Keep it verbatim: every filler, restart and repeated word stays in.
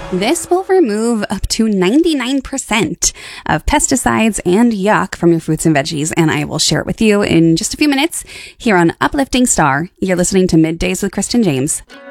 This will remove up to ninety-nine percent of pesticides and yuck from your fruits and veggies, and I will share it with you in just a few minutes here on Uplifting Star. You're listening to Middays with Kristen James.